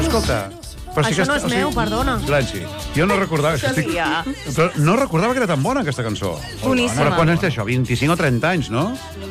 escolta... Això no és meu, perdona. Silenci. Jo no recordava... Però no recordava que era tan bona, aquesta cançó. Boníssima. Però quants anys té això? 25 o 30 anys, no?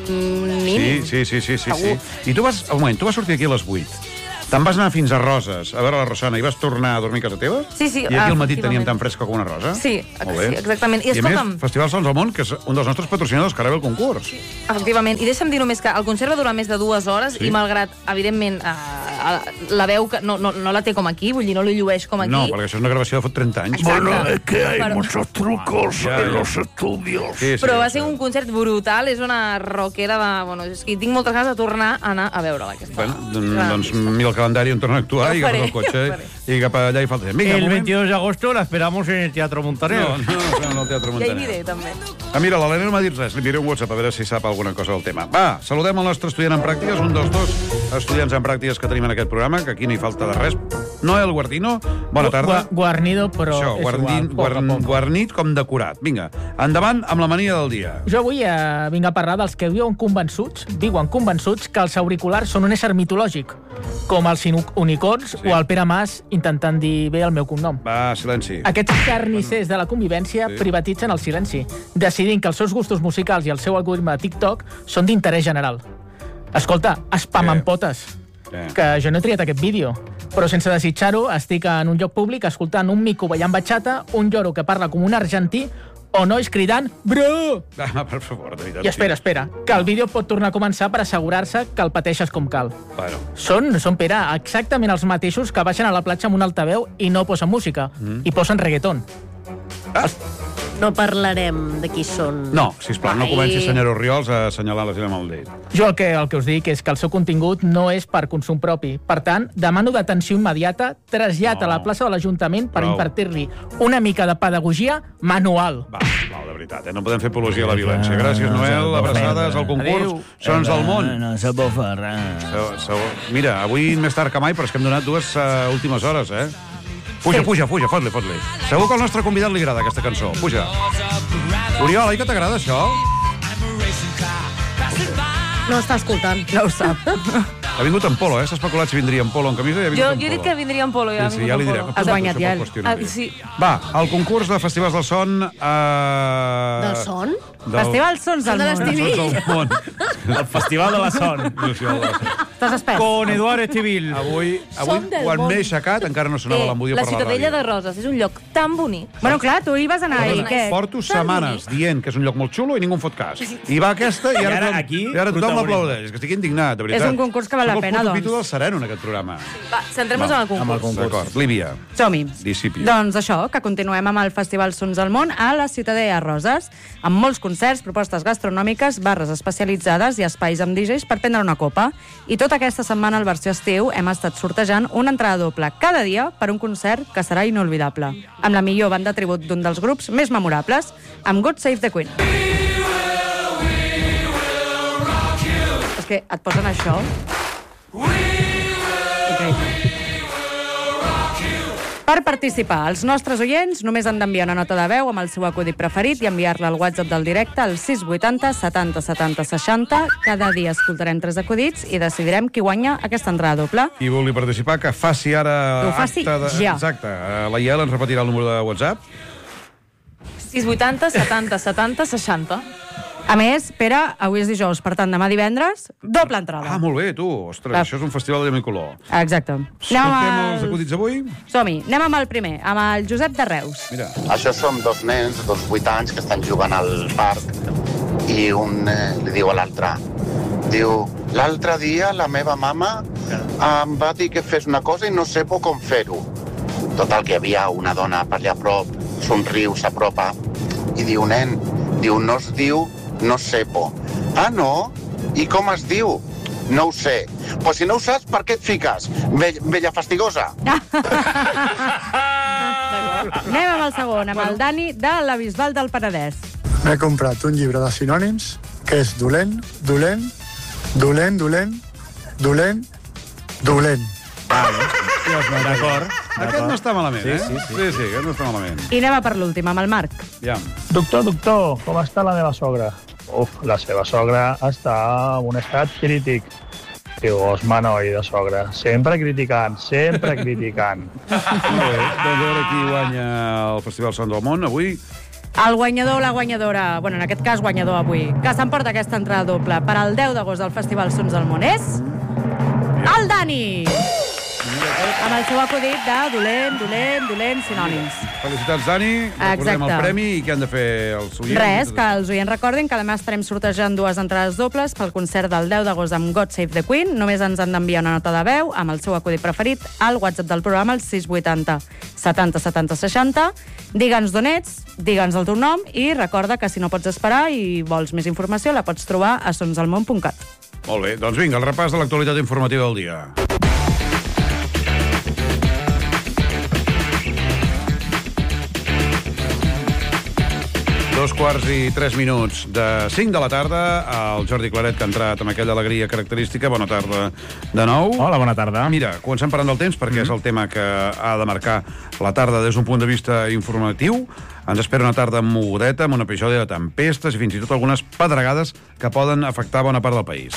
Sí. I tu vas... Un moment, tu vas sortir aquí a les 8. Te'n vas anar fins a Roses, a veure la Rosana, i vas tornar a dormir a casa teva? Sí. I aquí al matí teníem tan fresca com una rosa? Sí, exactament. I a més, Festival Sons del Món, que és un dels nostres patrocinadors, que ara ve el concurs. Efectivament. I deixa'm dir només que el concert va durar més de 2 hores i malgrat, evidentment, la veu que no la té com aquí, vull dir, no li llueix com aquí. No, perquè això és una gravació de fot 30 anys. Bueno, es que hay muchos trucos en los estudios. Però va ser un concert brutal, és una rockera de... Bueno, és que tinc moltes ganes de tornar a anar a veure-la. Doncs mira el calendari on torna a actuar i agafes el cotxe i cap allà hi falta. El 22 de agosto la esperamos en el Teatro Montanero. No, en el Teatro Montanero. Ja hi aniré, també. Mira, l'Helena no m'ha dit res. Li enviaré un WhatsApp a veure si sap alguna cosa del tema. Va, saludem el nostre estudiant en pràctiques, un dels 2 estudiants en pràctiques que tenim en aquest programa, que aquí no hi falta de res. Noel Guardino, bona tarda. Guarnido, però això, guarnit com decorat. Vinga, endavant amb la mania del dia. Jo avui vinc a parlar dels que diuen convençuts que els auriculars són un ésser mitològic, com els unicorns o el Pere Mas intentant dir bé el meu cognom. Va, silenci. Aquests carnissers de la convivència privatitzen el silenci, decidint que els seus gustos musicals i el seu algoritme de TikTok són d'interès general. Escolta, spamen potes. Que jo no he triat aquest vídeo, però sense desitjar-ho estic en un lloc públic escoltant un mico ballant batxata, un lloro que parla com un argentí o nois cridant «Bro!». Per favor, de veritat. I espera, que el vídeo pot tornar a començar per assegurar-se que el pateixes com cal. Bueno. Són, Pere, exactament els mateixos que baixen a la platja amb un altaveu i no posen música, i posen reggaeton. No parlarem de qui són. No, sisplau, no comenci, senyora Oriols, a assenyalar la seva amb el dit. Jo el que us dic és que el seu contingut no és per consum propi. Per tant, demano detenció immediata, trasllat a la plaça de l'Ajuntament per impartir-li una mica de pedagogia manual. Va, de veritat, no podem fer apologia a la violència. Gràcies, Noel, abraçades al concurs Sons del Món. No se pot fer res. Mira, avui més tard que mai, però és que hem donat 2 últimes hores, Puja, fot-li. Segur que al nostre convidat li agrada aquesta cançó. Puja. Oriol, oi que t'agrada això? No està escoltant, ja ho sap. Ha vingut en polo, S'ha especulat si vindria en polo o en camisa. Jo he dit que vindria en polo, ja. Sí, ja li direm. Has guanyat, ja. Va, el concurs de Festivals del Son... Del son? Festival Sons del Món. El Festival de la Son. Estàs espès? Con Eduard Estivil. Avui quan m'he aixecat, encara no sonava l'embúdia per la ràdio. La Ciutadella de Roses és un lloc tan bonic. Bueno, clar, tu hi vas anar i què? Porto setmanes dient que és un lloc molt xulo i ningú en fot cas. I va aquesta i ara tothom l'aplaudeix. És que estic indignat, de veritat. És un concurs que val la pena, Soc el doncs. puto del sereno, en aquest programa. Va, centrem-nos en el concurs. D'acord, Lívia. Som-hi. Discipio. Doncs això, que continuem amb el Festival Sons del Món a la Ciutadella de Roses, amb molts concerts, propostes gastronòmiques, barres especialitzades i espais amb DJs per prendre una copa. I tota aquesta setmana, al versió estiu, hem estat sortejant una entrada doble cada dia per un concert que serà inolvidable, amb la millor banda tribut d'un dels grups més memorables, amb God Save the Queen. És que et posen això... Increïble. Per participar, els nostres oients només han d'enviar una nota de veu amb el seu acudit preferit i enviar-la al WhatsApp del directe al 680 70 70 60. Cada dia escoltarem 3 acudits i decidirem qui guanya aquesta entrada doble. Qui vulgui participar, que faci ara... Que ho faci ja. Exacte. La Iel ens repetirà el número de WhatsApp. 680 70 70 60. A més, Pere, avui és dijous, per tant, demà divendres, doble entrada. Ah, molt bé, tu. Ostres, això és un festival de llum. Exacte. Escoltem els acudits d'avui? Som-hi. Anem amb el primer, amb el Josep de Reus. Mira. Això són 2 nens, 8 anys, que estan jugant al parc i un li diu a l'altre, l'altre dia la meva mama em va dir que fes una cosa i no sé com fer-ho. Total, que hi havia una dona per allà a prop, somriu, s'apropa i diu, nen, no es diu no sepo. Ah, no? I com es diu? No ho sé. Pues si no ho saps, per què et fiques? Vella fastigosa. Anem amb el segon, amb el Dani de la Bisbal del Penedès. M'he comprat un llibre de sinònims que és dolent, dolent, dolent, dolent, dolent, dolent. D'acord. Aquest no està malament, Sí, aquest no està malament. I anem a per l'últim, amb el Marc. Ja. Doctor, com està la meva sogra? La seva sogra està en un estat crític. castigos, Manoi de sogra. Sempre criticant, sempre criticant. Molt bé, doncs a veure qui guanya el Festival Son del Món avui. El guanyador o la guanyadora, bueno, en aquest cas guanyador avui, que s'emporta aquesta entrada doble per al 10 d'agost del Festival Sons del Món és... el Dani! Amb el seu acudit de dolent, sinònims. Felicitats, Dani. Recordem el premi i què han de fer els oients. Res, que els oients recordin que demà estarem sortejant 2 entrades dobles pel concert del 10 d'agost amb God Save the Queen. Només ens han d'enviar una nota de veu amb el seu acudit preferit al WhatsApp del programa, al 680 70 70 60. Digue'ns d'on ets, digue'ns el teu nom i recorda que si no pots esperar i vols més informació la pots trobar a sonsalmón.cat. Molt bé, doncs vinga, el repàs de l'actualitat informativa del dia. 2:03 de 5 de la tarda, el Jordi Claret, que ha entrat amb aquella alegria característica. Bona tarda de nou. Hola, bona tarda. Mira, comencem parlant del temps, perquè és el tema que ha de marcar la tarda des d'un punt de vista informatiu. Ens espera una tarda mogudeta, amb un episodi de tempestes i fins i tot algunes pedregades que poden afectar bona part del país.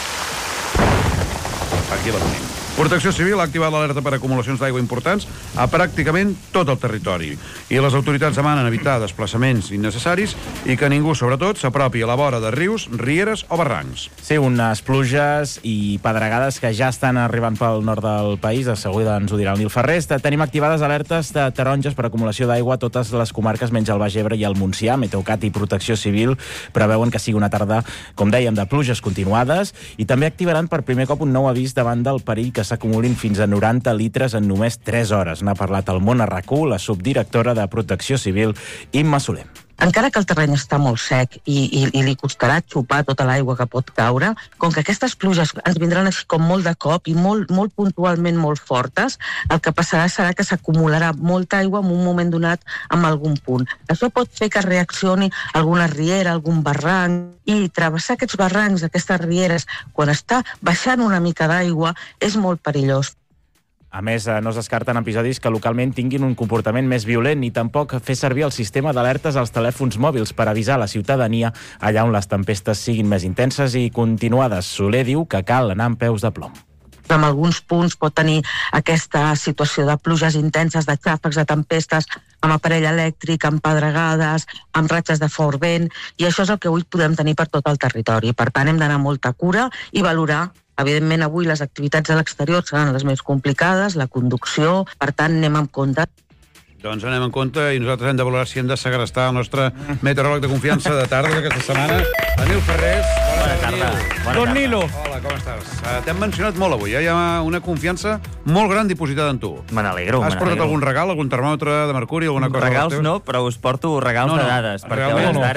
Aquí la tenim. Protecció Civil ha activat l'alerta per acumulacions d'aigua importants a pràcticament tot el territori. I les autoritats demanen evitar desplaçaments innecessaris i que ningú, sobretot, s'apropi a la vora de rius, rieres o barrancs. Sí, unes pluges i pedregades que ja estan arribant pel nord del país. De seguida ens ho dirà el Nil Ferrés. Tenim activades alertes de taronges per acumulació d'aigua a totes les comarques, menys el Baix Ebre i el Montsià. Meteocat i Protecció Civil preveuen que sigui una tarda, com dèiem, de pluges continuades, i també activaran per primer cop un nou avís davant del perill que s'acumulin fins a 90 litres en només 3 hores. N'ha parlat al Món a RAC1 la subdirectora de Protecció Civil, Imma Soler. Encara que el terreny està molt sec i li costarà xupar tota l'aigua que pot caure, com que aquestes pluges ens vindran així com molt de cop i molt puntualment molt fortes, el que passarà serà que s'acumularà molta aigua en un moment donat en algun punt. Això pot fer que reaccioni alguna riera, algun barranc, i travessar aquests barrancs, aquestes rieres, quan està baixant una mica d'aigua, és molt perillós. A més, no es descarten episodis que localment tinguin un comportament més violent ni tampoc fer servir el sistema d'alertes als telèfons mòbils per avisar la ciutadania allà on les tempestes siguin més intenses i continuades. Soler diu que cal anar amb peus de plom. En alguns punts pot tenir aquesta situació de pluges intenses, de xàfecs, de tempestes, amb aparell elèctric, amb pedregades, amb ratxes de fort vent, i això és el que avui podem tenir per tot el territori. Per tant, hem d'anar amb molta cura i valorar. Evidentment, avui les activitats a l'exterior seran les més complicades, la conducció, per tant, anem amb compte. Doncs anem en compte i nosaltres hem de valorar si hem de segrestar el nostre meteoròleg de confiança de tarda d'aquesta setmana, Nil Ferrés. Bona tarda. Don Nilo. Hola, com estàs? T'hem mencionat molt avui, Hi ha una confiança molt gran dipositada en tu. Me n'alegro. Has portat algun regal, algun termòmetre de mercuri, alguna cosa? Regals no, però us porto regals de dades, perquè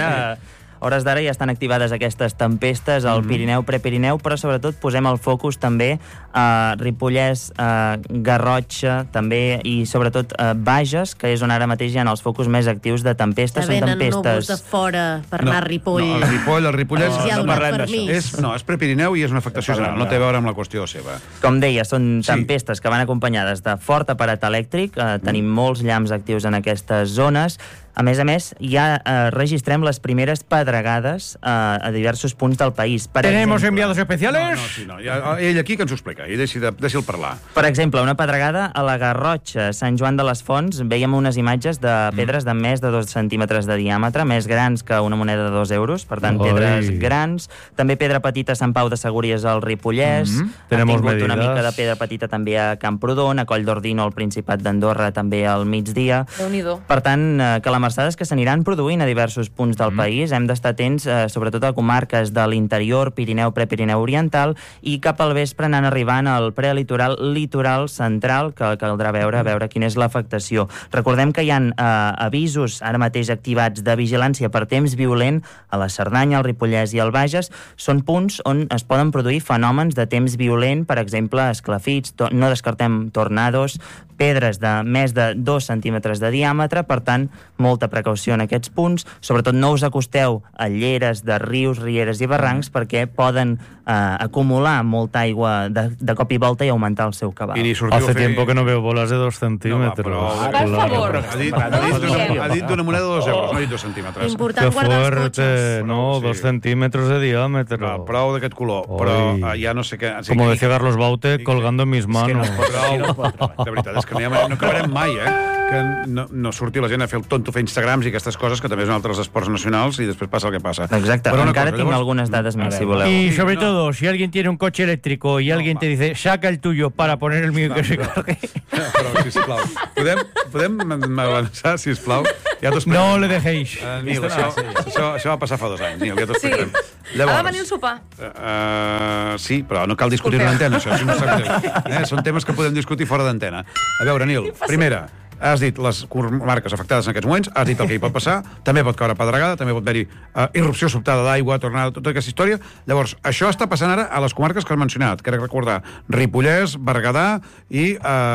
hores d'ara ja estan activades aquestes tempestes al Pirineu, Prepirineu, però sobretot posem el focus també a Ripollès, Garrotxa, també, i sobretot Bages, que és on ara mateix hi ha els focus més actius de tempestes. Que venen núvols de fora per anar a Ripoll. No, el Ripollès... No parlem d'això. És Prepirineu i és una afectació general, no té a veure amb la qüestió seva. Com deia, són tempestes que van acompanyades de fort aparat elèctric, tenim molts llamps actius en aquestes zones. A més, ja registrem les primeres pedregades a diversos punts del país. ¿Tenemos enviados especiales? No. Ell aquí que ens ho explica, i deixi'l parlar. Per exemple, una pedregada a la Garrotxa, Sant Joan de les Fonts, veiem unes imatges de pedres de més de 2 centímetres de diàmetre, més grans que una moneda de 2 euros, per tant, pedres grans. També pedra petita a Sant Pau de Segúries al Ripollès. Hem tingut una mica de pedra petita també a Camprodon, a Coll d'Ordino, al Principat d'Andorra, també al migdia. Déu-n'hi-do. Per tant, calamarsades que s'aniran produint a diversos punts del país. Hem d'estar atents, sobretot a comarques de l'interior, Pirineu, Prepirineu Oriental, i cap al vespre anant arribant al prelitoral, litoral central, que caldrà veure quina és l'afectació. Recordem que hi ha avisos ara mateix activats de vigilància per temps violent a la Cerdanya, al Ripollès i al Bages. Són punts on es poden produir fenòmens de temps violent, per exemple, esclafits, no descartem tornados, pedres de més de 2 centímetres de diàmetre, per tant, molt molta precaució en aquests punts, sobretot no us acosteu a lleres de rius, rieres i barrancs perquè poden acumular molta aigua de cop i volta i augmentar el seu cabal. Hace tiempo que no veo bolas de 2 centímetros. Per favor. Ha dit d'una moneda de 2 euros, no ha dit 2 centímetres. Important guardar els cotxes. No, 2 centímetros de diámetro. Prou d'aquest color, però ja no sé què... Como decía Carlos Baute, colgando en mis manos. De veritat, és que no acabarem mai, que no surti la gent a fer el tonto, fer Instagrams i aquestes coses, que també són altres esports nacionals, i després passa el que passa. Exacte, encara tinc algunes dades més, si voleu. Y sobre todo, si alguien tiene un coche eléctrico y alguien te dice, saca el tuyo para poner el mío que se cargue. Però, sisplau, podem avançar, sisplau? No le dejéis. Nil, això va passar fa 2 anys, Nil, ja t'ho explicarem. Ha de venir el sopar. Sí, però no cal discutir en antena, això. Són temes que podem discutir fora d'antena. A veure, Nil, primera, has dit les comarques afectades en aquests moments, has dit el que hi pot passar, també pot caure pedregada, també pot haver-hi irrupció sobtada d'aigua, tornada, tota aquesta història. Llavors, això està passant ara a les comarques que has mencionat. Crec recordar Ripollès, Berguedà i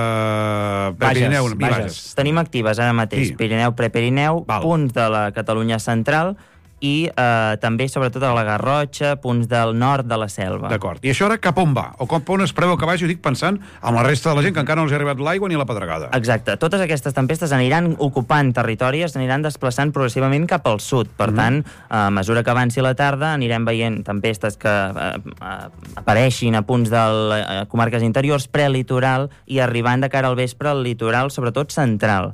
Pirineu. Bages. Tenim actives ara mateix Pirineu, Prepirineu, punts de la Catalunya central i també, sobretot, a la Garrotxa, punts del nord de la Selva. D'acord. I això ara cap on va? O cap on es preveu que vagi? Ho dic pensant amb la resta de la gent que encara no els ha arribat l'aigua ni la pedregada. Exacte. Totes aquestes tempestes aniran ocupant territori, es aniran desplaçant progressivament cap al sud. Per tant, a mesura que avanci la tarda, anirem veient tempestes que apareixin a punts de comarques interiors, prelitoral, i arribant de cara al vespre al litoral, sobretot central.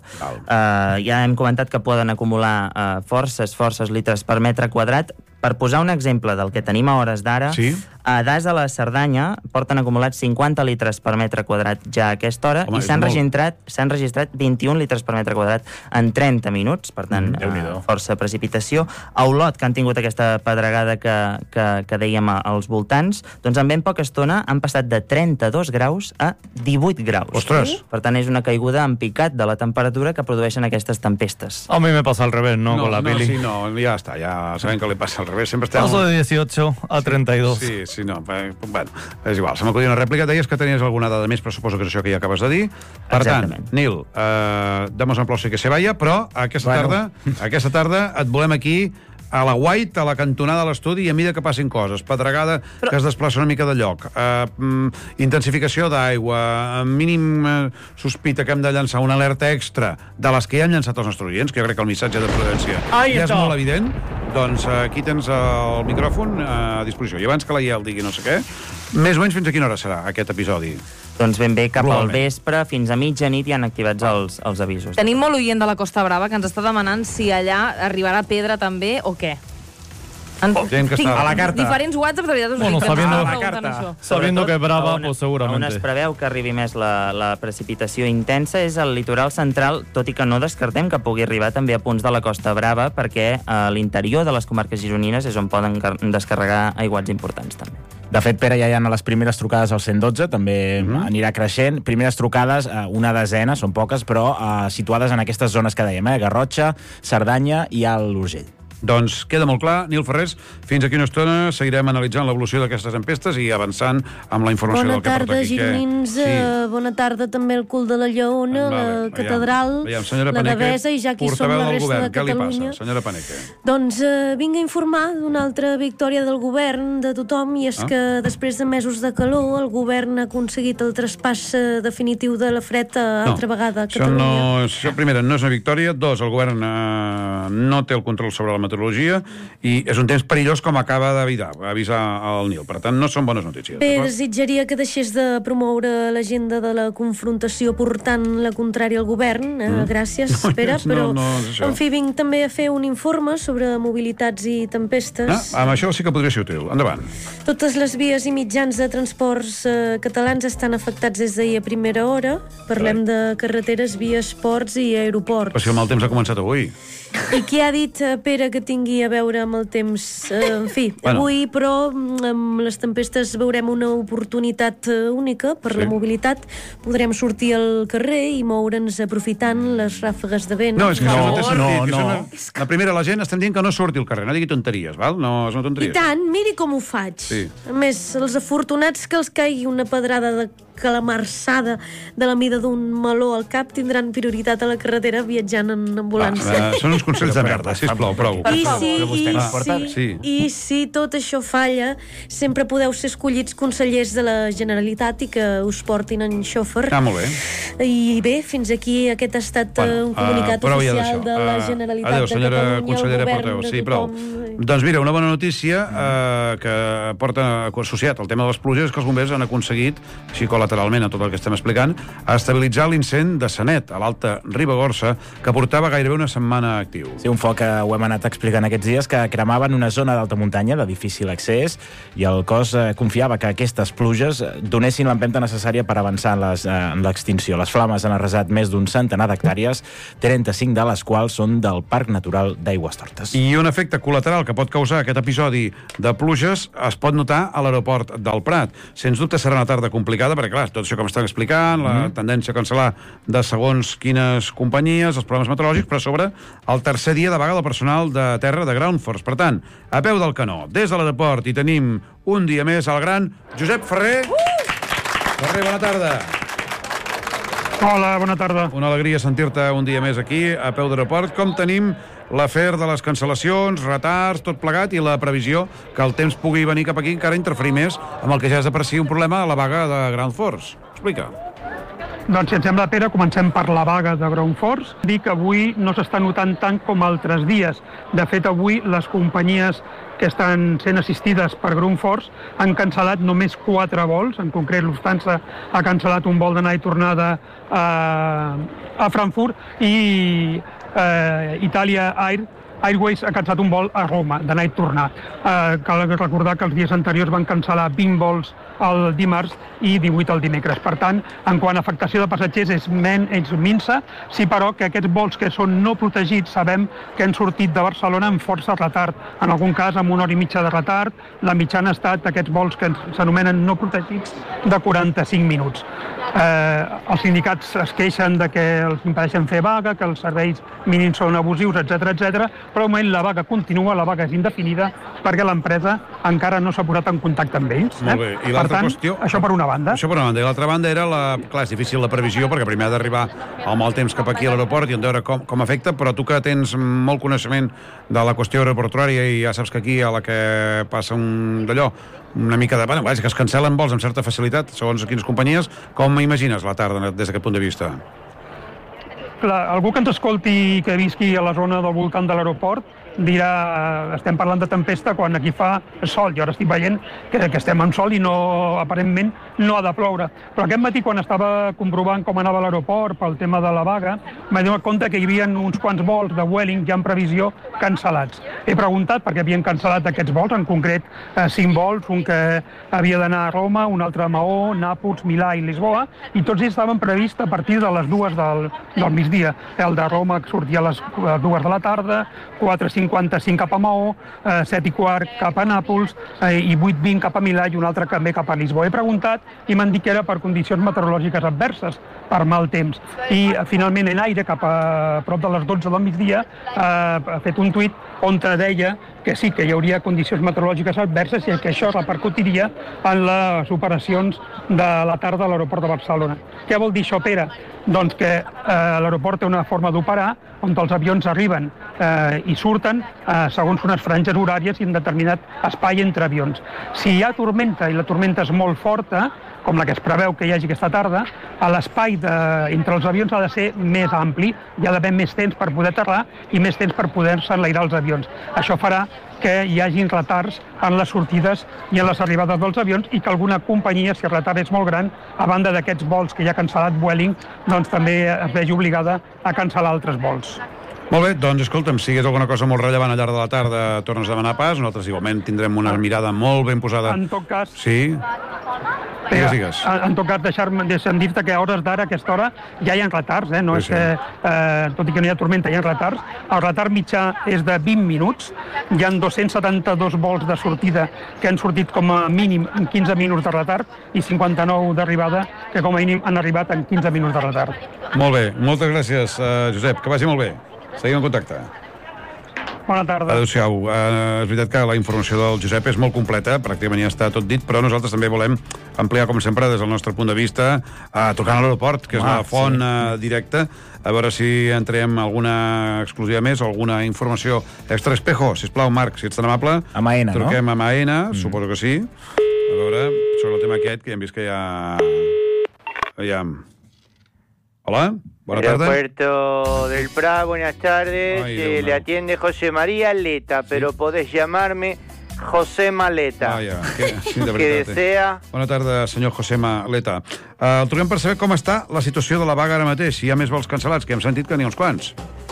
Ja hem comentat que poden acumular forces litres per metre quadrat. Per posar un exemple del que tenim a hores d'ara, a Das de la Cerdanya porten acumulats 50 litres per metre quadrat ja a aquesta hora, i s'han registrat 21 litres per metre quadrat en 30 minuts, per tant, força precipitació. A Olot, que han tingut aquesta pedregada que dèiem als voltants, doncs en ben poca estona han passat de 32 graus a 18 graus. Ostres! Per tant, és una caiguda en picat de la temperatura que produeixen aquestes tempestes. A mí me pasa al revés, ¿no? Con la Pili. No, ja està, ja sabem que li passa al revés. Paso de 18 a 32. Sí, no, bueno, és igual. Se m'acudia una rèplica. Deies que tenies alguna dada més, però suposo que és això que ja acabes de dir. Per tant, Nil, damos en plausi que se vaya, però aquesta tarda et volem aquí a la White, a la cantonada de l'estudi, i a mida que passin coses. Pedregada que es desplaça una mica de lloc. Intensificació d'aigua. Mínim sospita que hem de llançar una alerta extra de les que ja han llançat els nostres oients, que jo crec que el missatge de prudència ja és molt evident. Doncs aquí tens el micròfon a disposició. I abans que la Iel digui no sé què, més o menys fins a quina hora serà aquest episodi? Doncs ben bé cap al vespre, fins a mitjanit ja han activats els avisos. Tenim molt oient de la Costa Brava que ens està demanant si allà arribarà pedra també o què. Tinc a la carta. Diferents whatsapps, de veritat, us dic que ens pregunten això. Sabiendo que Brava, pues seguramente. On es preveu que arribi més la precipitació intensa és al litoral central, tot i que no descartem que pugui arribar també a punts de la Costa Brava, perquè a l'interior de les comarques gironines és on poden descarregar aiguats importants també. De fet, Pere, ja hi ha les primeres trucades al 112, també anirà creixent. Primeres trucades, una desena, són poques, però situades en aquestes zones que dèiem, Garrotxa, Cerdanya i l'Urgell. Doncs queda molt clar, Nil Ferrés, fins aquí una estona seguirem analitzant l'evolució d'aquestes tempestes i avançant amb la informació del que pertoqui. Bona tarda, gironins, bona tarda també al Cul de la Lleona, la Catedral, la Devesa i ja aquí som la resta de Catalunya. Què li passa, senyora Paneque? Doncs vinc a informar d'una altra victòria del govern, de tothom, i és que després de mesos de calor el govern ha aconseguit el traspàs definitiu de la fred altra vegada a Catalunya. Això, primera, no és una victòria. Dos, el govern no té el control sobre la meteorologia i és un temps perillós, com acaba d'avisar el Nil. Per tant, no són bones notícies. Bé, desitjaria que deixés de promoure l'agenda de la confrontació portant la contrària al govern. Gràcies, Pere, però en fi, vinc també a fer un informe sobre mobilitats i tempestes. Amb això sí que podria ser útil. Endavant. Totes les vies i mitjans de transports catalans estan afectats des d'ahir a primera hora. Parlem de carreteres, vies, ports i aeroports. Però si el mal temps ha començat avui. I qui ha dit, Pere, que tingui a veure amb el temps? En fi, avui, però, amb les tempestes veurem una oportunitat única per la mobilitat. Podrem sortir al carrer i moure'ns aprofitant les ràfegues de vent. No, és que això no té sentit. La primera, la gent estem dient que no surti al carrer, no digui tonteries, val? No, és una tonteria. I tant, miri com ho faig. A més, els afortunats que els caigui una pedrada de calamarsada de la mida d'un meló al cap tindran prioritat a la carretera viatjant en ambulància. Són uns consells de merda, sisplau, prou. I si tot això falla, sempre podeu ser escollits consellers de la Generalitat i que us portin en xòfer. Molt bé. I bé, fins aquí aquest ha estat un comunicat oficial de la Generalitat de Catalunya, el govern de tothom. Doncs mira, una bona notícia que porta associat al tema de les pluges és que els bombers han aconseguit, així col·lateralment a tot el que estem explicant, estabilitzar l'incendi de Sanet, a l'Alta Ribagorça, que portava gairebé una setmana actiu. Sí, un foc que ho hem anat explicant aquests dies, que cremava en una zona d'alta muntanya de difícil accés, i el cos confiava que aquestes pluges donessin l'empenta necessària per avançar en l'extinció. Les flames han arrasat més d'un centenar d'hectàrees, 35 de les quals són del Parc Natural d'Aigüestortes. I un efecte col·lateral que pot causar aquest episodi de pluges es pot notar a l'aeroport del Prat. Sens dubte serà una tarda complicada, perquè clar, tot això com estan explicant, la tendència a cancel·lar de segons quines companyies, els problemes meteorològics, però a sobre el tercer dia de vaga del personal de terra de Ground Force. Per tant, a peu del canó, des de l'aeroport, hi tenim un dia més el gran Josep Ferrer. Ferrer, bona tarda. Hola, bona tarda. Una alegria sentir-te un dia més aquí, a peu d'aeroport. Com tenim l'afer de les cancel·lacions, retards, tot plegat, i la previsió que el temps pugui venir cap aquí encara interferir més amb el que ja és de per si un problema a la vaga de Ground Force? Explica. Doncs, si et sembla, Pere, comencem per la vaga de Ground Force. Dic que avui no s'està notant tant com altres dies. De fet, avui les companyies que estan sent assistides per Ground Force han cancel·lat només 4 vols. En concret, Lufthansa ha cancel·lat un vol d'anada i tornada a Frankfurt i Italia Airways ha cancel·lat un vol a Roma, d'anar i tornar. Cal recordar que els dies anteriors van cancel·lar 20 vols el dimarts i 18 el dimecres. Per tant, en quant a afectació de passatgers és minsa, sí, però que aquests vols que són no protegits sabem que han sortit de Barcelona amb força retard. En algun cas, amb 1 hora i mitja de retard, la mitjana ha estat aquests vols que s'anomenen no protegits de 45 minuts. Els sindicats es queixen de que els impedeixen fer vaga, que els serveis mínims són abusius, etc etc. Però al moment la vaga continua, la vaga és indefinida, perquè l'empresa encara no s'ha posat en contacte amb ells. Molt bé. I l'altra qüestió... Això per una banda. Això per una banda. I l'altra banda era, clar, és difícil la previsió, perquè primer ha d'arribar el mal temps cap aquí a l'aeroport i hem de veure com afecta, però tu que tens molt coneixement de la qüestió aeroportuària i ja saps que aquí a la que passa d'allò, una mica de... Bueno, que es cancel·len vols amb certa facilitat, segons quines companyies, com imagines la tarda des d'aquest punt de vista? Clar, algú que ens escolti i que visqui a la zona del voltant de l'aeroport dirà, estem parlant de tempesta quan aquí fa sol. Jo ara estic veient que estem amb sol i aparentment no ha de ploure. Però aquest matí, quan estava comprovant com anava l'aeroport pel tema de la vaga, m'he donat compte que hi havia uns quants vols de Vueling ja en previsió cancel·lats. He preguntat perquè havien cancel·lat aquests vols, en concret 5 vols, un que havia d'anar a Roma, un altre a Maó, Nàpols, Milà i Lisboa, i tots ells estaven prevists a partir de les 2 del migdia. El de Roma sortia a les 2 de la tarda, 4:55 cap a Maó, 7:15 cap a Nàpols i 8:20 cap a Milà i un altre també cap a Lisboa. He preguntat i m'han dit que era per condicions meteorològiques adverses, per mal temps. I finalment en aire, cap a prop de les 12 del migdia, ha fet un tuit on deia que sí, que hi hauria condicions meteorològiques adverses i que això repercutiria en les operacions de la tarda a l'aeroport de Barcelona. Què vol dir això, Pere? Doncs que l'aeroport té una forma d'operar on els avions arriben i surten segons unes franges horàries i en determinat espai entre avions. Si hi ha tormenta i la tormenta és molt forta, com la que es preveu que hi hagi aquesta tarda, l'espai entre els avions ha de ser més ampli, hi ha d'haver més temps per poder aterrar i més temps per poder-se enlairar els avions. Això farà que hi hagin retards en les sortides i en les arribades dels avions i que alguna companyia, si el retard és molt gran, a banda d'aquests vols que ja ha cancel·lat Vueling, doncs també es vegi obligada a cancel·lar altres vols. Molt bé, doncs escolta'm, si és alguna cosa molt rellevant al llarg de la tarda, tornes a demanar pas. Nosaltres igualment tindrem una mirada molt ben posada. En tot cas... Sí? Digues. En tot cas, deixa'm dir-te que a hores d'ara, a aquesta hora, ja hi ha retards, no és que, tot i que no hi ha tormenta, hi ha retards. El retard mitjà és de 20 minuts. Hi ha 272 vols de sortida que han sortit com a mínim en 15 minuts de retard i 59 d'arribada que com a mínim han arribat en 15 minuts de retard. Molt bé, moltes gràcies, Josep, que vagi molt bé. Seguim en contacte. Bona tarda. Adéu-siau. És veritat que la informació del Josep és molt completa, pràcticament ja està tot dit, però nosaltres també volem ampliar, com sempre, des del nostre punt de vista, tocant a l'aeroport, que és la font directa, a veure si entrem alguna exclusiva més o alguna informació extra. Espejo, sisplau, Marc, si ets tan amable. Amb AENA, no? Truquem amb AENA, suposo que sí. A veure, sobre el tema aquest, que ja hem vist que ja... Aviam. Hola, buenas tardes. Aeropuerto del Prat, buenas tardes. Le atiende José María Leta, pero podés llamarme José Maleta. Que desea... Bona tarda, senyor José Maleta. El truquem per saber com està la situació de la vaga ara mateix, si hi ha més vols cancel·lats, que hem sentit que n'hi ha uns quants.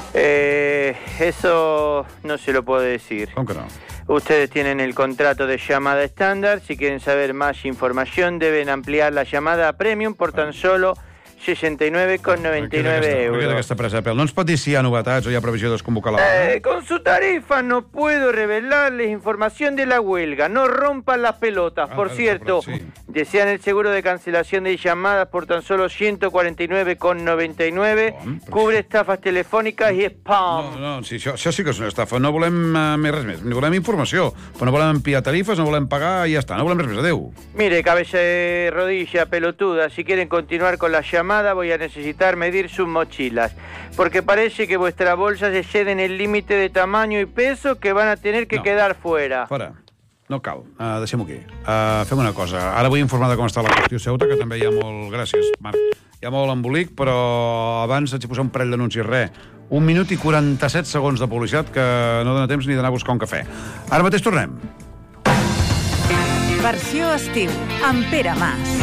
Eso no se lo puedo decir. ¿Cómo que no? Ustedes tienen el contrato de llamada estándar. Si quieren saber más información, deben ampliar la llamada a Premium por tan solo 69,99 euros. Per què d'aquesta presa de pèl? No ens pot dir si hi ha novetats o hi ha previsió de desconvocar la vaga? Con su tarifa no puedo revelarles información de la huelga. No rompan las pelotas. Por cierto, desean el seguro de cancelación de llamadas por tan solo 149,99. Cubre estafas telefòniques i spam. No, sí, això sí que és una estafa. No volem res més. No volem informació. Però no volem ampliar tarifes, no volem pagar i ja està. No volem res més. Adéu. Mire, cabeza de rodilla, pelotuda, si quieren continuar con la llamada, voy a necesitar medir sus mochilas, porque parece que vuestra bolsa se excede en el límite de tamaño y peso que van a tener que quedar fuera. Fora. No cal. Deixem-ho aquí. Fem una cosa. Ara vull informar de com està la qüestió Ceuta, que també hi ha molt... Gràcies, Marc. Hi ha molt embolic, però abans haig de posar un parell d'anuncis. 1 minut i 47 segons de publicitat, que no dona temps ni d'anar a buscar un cafè. Ara mateix tornem. Versió estiu, amb Pere Mas.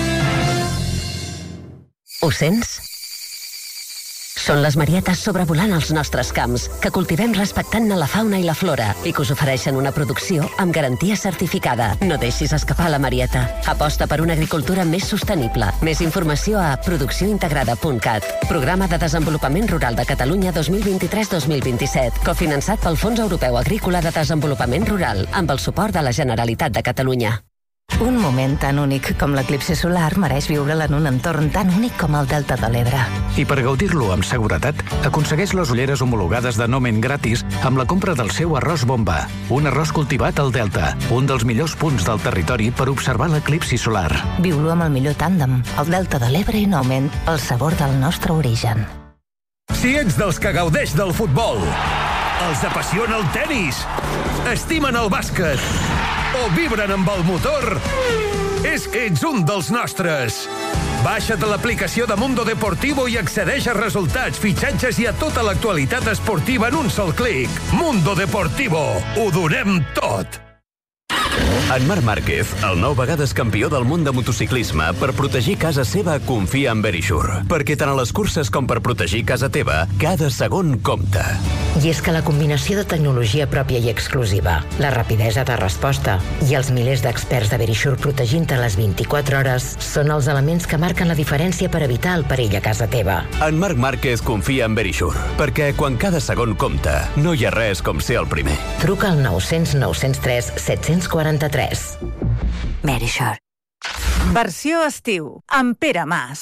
Ho sents? Són les marietes sobrevolant els nostres camps, que cultivem respectant-ne la fauna i la flora i que us ofereixen una producció amb garantia certificada. No deixis escapar la marieta. Aposta per una agricultura més sostenible. Més informació a produccióintegrada.cat. Programa de Desenvolupament Rural de Catalunya 2023-2027, cofinançat pel Fons Europeu Agrícola de Desenvolupament Rural, amb el suport de la Generalitat de Catalunya. Un moment tan únic com l'eclipsi solar mereix viure'l en un entorn tan únic com el Delta de l'Ebre. I per gaudir-lo amb seguretat, aconsegueix les ulleres homologades de Nomen gratis amb la compra del seu arròs bomba, un arròs cultivat al Delta, un dels millors punts del territori per observar l'eclipsi solar. Viu-lo amb el millor tàndem, el Delta de l'Ebre i Nomen, el sabor del nostre origen. Si ets dels que gaudeix del futbol, els apassiona el tenis, estimen el bàsquet o vibren amb el motor, és que ets un dels nostres. Baixa't l'aplicació de Mundo Deportivo i accedeix a resultats, fitxatges i a tota l'actualitat esportiva en un sol clic. Mundo Deportivo. Ho donem tot. En Marc Márquez, el 9 vegades campió del món de motociclisme, per protegir casa seva confia en Verisure. Perquè tant a les curses com per protegir casa teva, cada segon compta. I és que la combinació de tecnologia pròpia i exclusiva, la rapidesa de resposta i els milers d'experts de Verisure protegint-te les 24 hores són els elements que marquen la diferència per evitar el perill a casa teva. En Marc Márquez confia en Verisure, perquè quan cada segon compta, no hi ha res com ser el primer. Truca al 900 903 743. Verisure. Versió estiu, amb Pere Mas.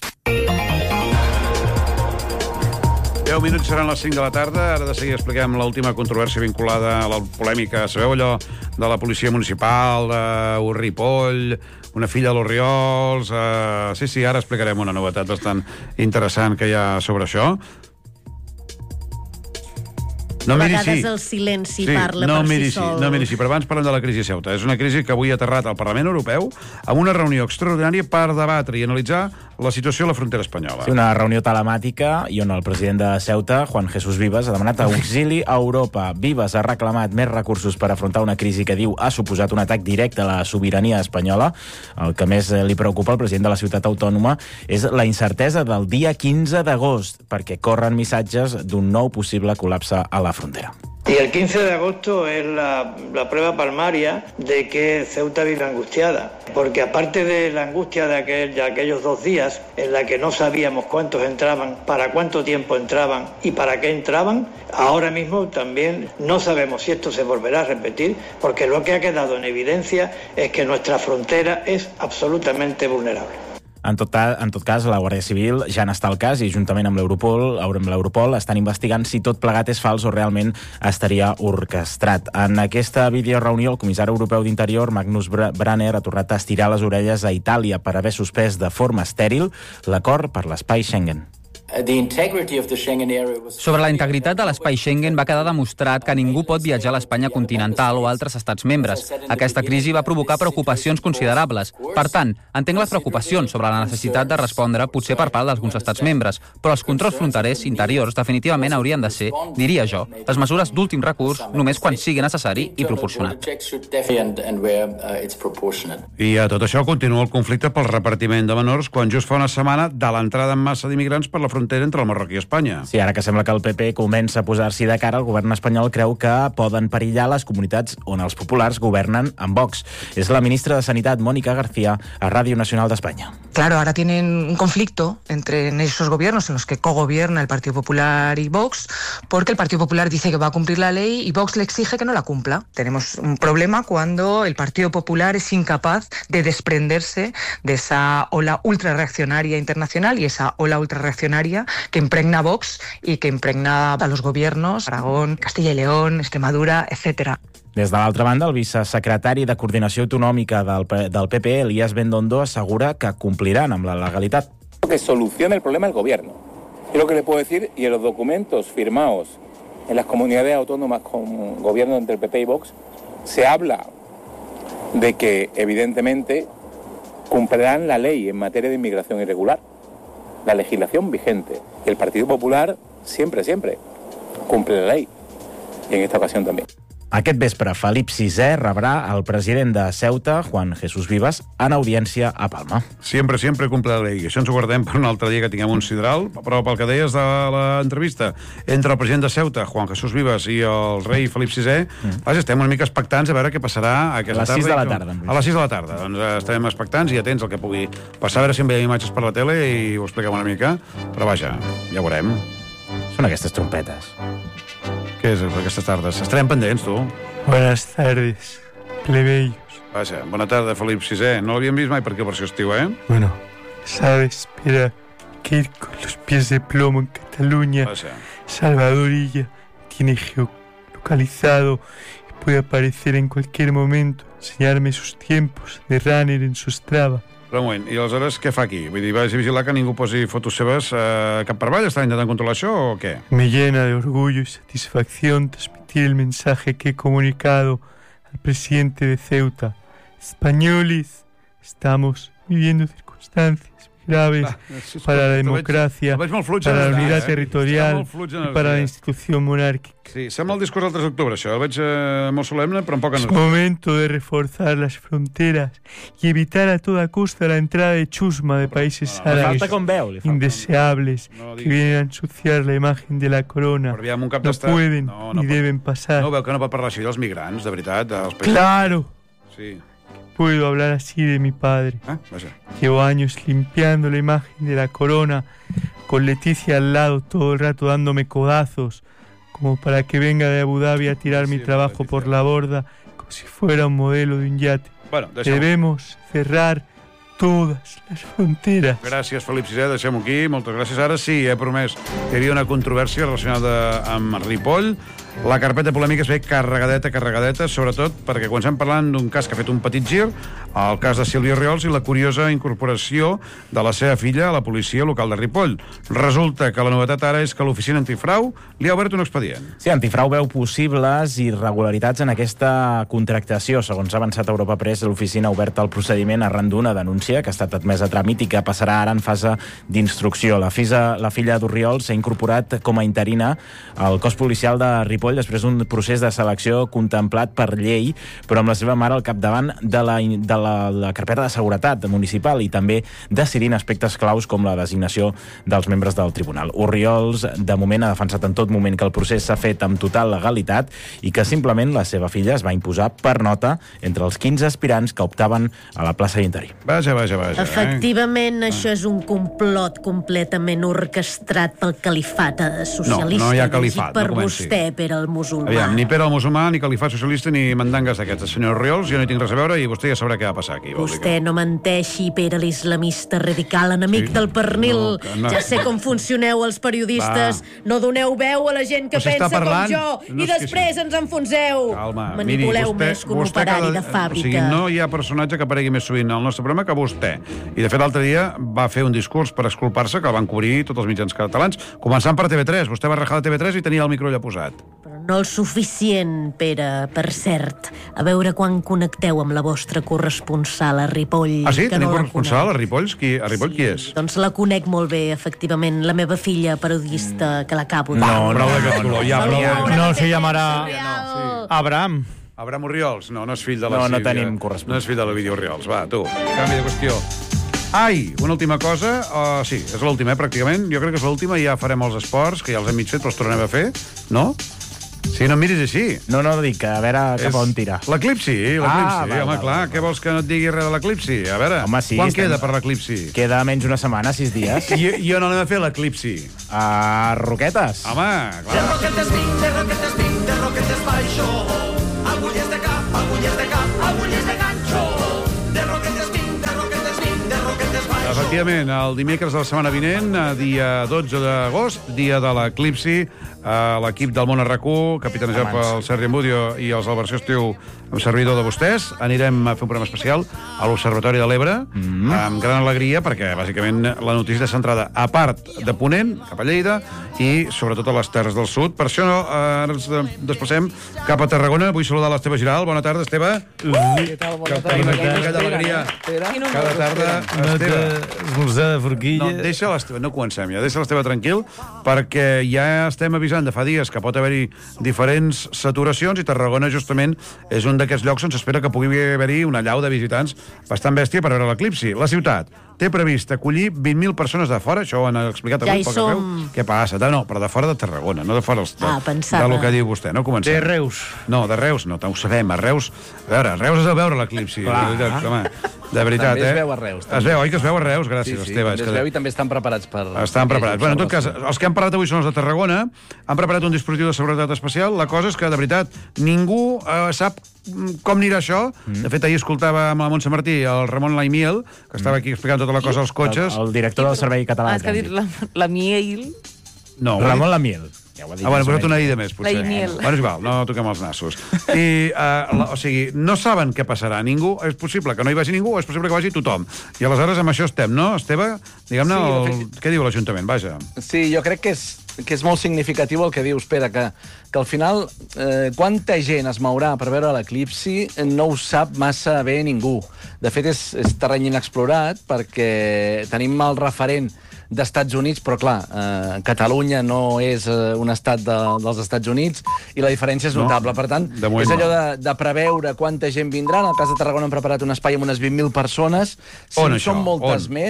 10 minuts seran les 5 de la tarda. Ara de seguir expliquem l'última controvèrsia vinculada a la polèmica. Sabeu allò de la policia municipal, de Ripoll, una filla de l'Orriols... Sí, ara explicarem una novetat bastant interessant que hi ha sobre això. No a vegades el silenci parla per si sol. No miri, però abans parlem de la crisi a Ceuta. És una crisi que avui ha aterrat al Parlament Europeu amb una reunió extraordinària per debatre i analitzar la situació a la frontera espanyola. Sí, una reunió telemàtica i on el president de Ceuta, Juan Jesús Vives, ha demanat auxili a Europa. Vives ha reclamat més recursos per afrontar una crisi que diu ha suposat un atac directe a la sobirania espanyola. El que més li preocupa al president de la ciutat autònoma és la incertesa del dia 15 d'agost, perquè corren missatges d'un nou possible col·lapse a la frontera. Y el 15 de agosto es la prueba palmaria de que Ceuta vive angustiada, porque aparte de la angustia de aquellos 2 días en la que no sabíamos cuántos entraban, para cuánto tiempo entraban y para qué entraban, ahora mismo también no sabemos si esto se volverá a repetir, porque lo que ha quedado en evidencia es que nuestra frontera es absolutamente vulnerable. En tot cas, la Guàrdia Civil ja n'està al cas i juntament amb l'Europol estan investigant si tot plegat és fals o realment estaria orquestrat. En aquesta videoreunió, el comissari europeu d'Interior, Magnus Branner, ha tornat a estirar les orelles a Itàlia per haver suspès de forma estèril l'acord per l'espai Schengen. Sobre la integritat de l'espai Schengen va quedar demostrat que ningú pot viatjar a l'Espanya continental o altres estats membres. Aquesta crisi va provocar preocupacions considerables. Per tant, entenc les preocupacions sobre la necessitat de respondre potser per part d'alguns estats membres, però els controls fronterers interiors definitivament haurien de ser, diria jo, les mesures d'últim recurs només quan sigui necessari i proporcionat. I a tot això continua el conflicte pel repartiment de menors quan just fa una setmana de l'entrada en massa d'immigrants per la frontera entre el Marroc i Espanya. Sí, ara que sembla que el PP comença a posar-s'hi de cara, el govern espanyol creu que poden perillar les comunitats on els populars governen amb Vox. És la ministra de Sanitat, Mónica García, a Radio Nacional de España. Claro, ahora tienen un conflicto entre esos gobiernos en los que cogobierna el Partido Popular y Vox, porque el Partido Popular dice que va a cumplir la ley y Vox le exige que no la cumpla. Tenemos un problema cuando el Partido Popular es incapaz de desprenderse de esa ola ultrarreaccionaria internacional y esa ola ultrarreaccionaria que impregna Vox y que impregna a los gobiernos, Aragón, Castilla y León, Extremadura, etc. Des de l'altra banda, el vicesecretari de Coordinació Autonòmica del PP, Elías Bendondo, assegura que compliran amb la legalitat. Que solucione el problema el gobierno. Es lo que le puedo decir, y en los documentos firmados en las comunidades autónomas con gobierno entre el PP y Vox, se habla de que, evidentemente, cumplirán la ley en materia de inmigración irregular, la legislación vigente. Y el Partido Popular siempre cumple la ley. Y en esta ocasión también. Aquest vespre, Felip VI rebrà el president de Ceuta, Juan Jesús Vivas, en audiència a Palma. Siempre cumple la lei. Això ens ho guardem per un altre dia que tinguem un sidral, però pel que deies de l'entrevista entre el president de Ceuta, Juan Jesús Vivas, i el rei Felip VI, estem una mica expectants a veure què passarà aquesta tarda. A les 6 de la tarda. A les 6 de la tarda. Doncs estarem expectants i atents al que pugui passar, a veure si en veiem imatges per la tele i ho expliquem una mica, però vaja, ja ho veurem. Són aquestes trompetes. Què és aquestes tardes? Estarem pendents, tu. Buenas tardes, plebeyos. Vaja, bona tarda, Felip VI. No l'havíem vist mai per aquí a versió estiu, eh? Bueno, sabes, espera, que ir con los pies de plomo en Cataluña. Salvador Illa tiene geolocalizado y puede aparecer en cualquier momento, enseñarme sus tiempos de runner en su Strava. Però un moment, i aleshores què fa aquí? Vull dir, vas a vigilar que ningú posi fotos seves cap per avall? Està intentant controlar això o què? Me llena de orgullo y satisfacción transmitir el mensaje que he comunicado al presidente de Ceuta. Españoles, estamos viviendo circunstancias graves para la democracia, para la unidad territorial y para la institución monárquica. Sí, sembla el discurs del 3 d'octubre, això. El veig molt solemne, però amb poca energia. Es momento de reforzar las fronteras y evitar a toda costa la entrada de chusma de países árabes indeseables que vienen a ensuciar la imagen de la corona. No pueden ni deben pasar. No veu que no pot parlar així dels migrants, de veritat? Claro. Sí. Puedo hablar así de mi padre. Llevo años limpiando la imagen de la corona, con Leticia al lado todo el rato dándome codazos, como para que venga de Abu Dhabi a tirar mi trabajo por la borda, como si fuera un modelo de un yate. Bueno, debemos cerrar totes les fronteres. Gràcies, Felip VI, deixem-ho aquí. Moltes gràcies. Ara sí, he promès que hi havia una controvèrsia relacionada amb Ripoll. La carpeta polèmica es ve carregadeta, sobretot perquè quan estem parlant d'un cas que ha fet un petit gir, el cas de Sílvia Orriols i la curiosa incorporació de la seva filla a la policia local de Ripoll. Resulta que la novetat ara és que l'oficina antifrau li ha obert un expedient. Sí, Antifrau veu possibles irregularitats en aquesta contractació. Segons ha avançat Europa Press, l'oficina ha obert el procediment arran d'una denúncia que ha estat admesa a tràmit i que passarà ara en fase d'instrucció. La filla d'Orriols s'ha incorporat com a interina al cos policial de Ripoll després d'un procés de selecció contemplat per llei, però amb la seva mare al capdavant de la carpeta de seguretat municipal i també decidint aspectes claus com la designació dels membres del tribunal. Orriols, de moment, ha defensat en tot moment que el procés s'ha fet amb total legalitat i que simplement la seva filla es va imposar per nota entre els 15 aspirants que optaven a la plaça d'interí. Vaja. Efectivament, això és un complot completament orquestrat pel califat socialista. No hi ha califat, per vostè, Pere el musulmà. Aviam, ni Pere el musulmà, ni califat socialista, ni mandangues d'aquests. Senyor Oriols, jo no hi tinc res a veure i vostè ja sabrà què va passar aquí. Vostè no menteixi, Pere l'islamista radical, enemic del pernil. Ja sé com funcioneu els periodistes. No doneu veu a la gent que pensa com jo i després ens enfonseu. Manipuleu més que un operari de fàbrica. O sigui, no hi ha personatge que aparegui més sovint al nostre programa que vostè. I, de fet, l'altre dia va fer un discurs per exculpar-se que el van cobrir tots els mitjans catalans, començant per TV3. Vostè va rajar de TV3 i tenia el micro allà posat. Però no el suficient, Pere, per cert. A veure quan connecteu amb la vostra corresponsal a Ripoll. Ah, sí? Tenim corresponsal a Ripoll? A Ripoll qui és? Doncs la conec molt bé, efectivament. La meva filla periodista, que l'acabo de... No, d'aquest color. No se llamarà Abraham. Abraham Oriols? No és fill de la... No tenim corresponsal. No és fill de l'Ovidio Oriols. Va, tu, canvi de qüestió. Ai, una última cosa. Sí, és l'última, pràcticament. Jo crec que és l'última. Ja farem els esports, que ja els hem mig fet, però els tornem a fer. No? Sí, no em miris així. No, dic, a veure cap on tirar. L'eclipsi, home, clar. Què vols que no et digui res de l'eclipsi? A veure, quan queda per l'eclipsi? Queda menys una setmana, 6 dies. I on anem a fer l'eclipsi? A Roquetes. Home, clar. De Roquetes vinc, de Roquetes vinc, de Roquetes baixo. Agulles de cap, agulles de cap, agulles de ganxo. De Roquetes vinc, de Roquetes vinc, de Roquetes baixo. Efectivament, el dimecres de la setmana vinent, dia 12 d'agost, dia de l'eclipsi, l'equip del Món RQ, capitanejat pel Sergi Embudio i els Versió Estiu amb servidor de vostès, anirem a fer un programa especial a l'Observatori de l'Ebre, amb gran alegria, perquè bàsicament la notícia és centrada a part de Ponent, cap a Lleida, i sobretot a les Terres del Sud. Per això ens desplacem cap a Tarragona. Vull saludar l'Esteve Giral. Bona tarda, Esteve. Què tal? Bona tarda. Aquella alegria. Cada tarda, Esteve. Esmorzar de forquilla. No, deixa l'Esteve, no comencem ja. Deixa l'Esteve tranquil, perquè ja estem avisant de fa dies que pot haver-hi diferents saturacions i Tarragona justament és un d'aquests llocs on s'espera que pugui haver-hi una allau de visitants bastant bèstia per veure l'eclipsi. La ciutat té previst acollir 20.000 persones de fora, això ho han explicat avui. Ja hi som. Què passa? No, però de fora de Tarragona, no de fora de lo que diu vostè. No comencem. De Reus. No, de Reus, no, ho sabem. A Reus, Reus és a veure l'eclipsi. De veritat, també es veu a Reus. Es veu, oi que es veu a Reus? Gràcies, Esteve. Es veu i també estan preparats per... Estan preparats. Bueno, en tot cas, els que han parlat avui són els de Tarragona, han preparat un dispositiu de seguretat especial. La cosa és que, de veritat, ningú sap com anirà això. De fet, ahir escoltava amb la Montse Martí el Ramon Laimiel, que estava aquí explicant tota la cosa als cotxes. El director del Servei Català. Has que dir la Miel. No, Ramon Laimiel. Bueno, posa't una I de més, potser. Laimiel. Bueno, és igual, no toquem els nassos. I, o sigui, no saben què passarà. Ningú, és possible que no hi vagi ningú, o és possible que vagi tothom. I aleshores amb això estem, no, Esteve? Diguem-ne, què diu l'Ajuntament? Vaja. Sí, jo crec que és molt significatiu el que dius, Pere, que al final quanta gent es mourà per veure l'eclipsi no ho sap massa bé ningú. De fet, és terreny inexplorat perquè tenim el referent d'Estats Units, però clar, Catalunya no és un estat dels Estats Units i la diferència és notable. Per tant, és allò de preveure quanta gent vindrà. En el cas de Tarragona hem preparat un espai amb unes 20.000 persones. Si són moltes més,